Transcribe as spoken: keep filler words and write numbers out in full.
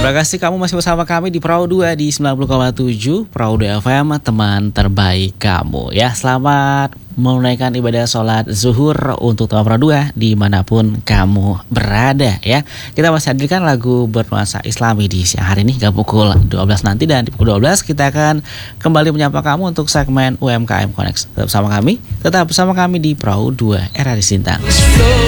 Terima kasih kamu masih bersama kami di Perahu dua di sembilan puluh koma tujuh Perahu dua F M, teman terbaik kamu. Ya, selamat menunaikan ibadah sholat zuhur untuk teman Perahu dua dimanapun kamu berada ya. Kita masih hadirkan lagu bernuansa Islami di siang hari ini hingga pukul dua belas nanti, dan di pukul dua belas kita akan kembali menyapa kamu untuk segmen U M K M Connect. Tetap bersama kami, tetap bersama kami di Perahu dua Era di Sintang.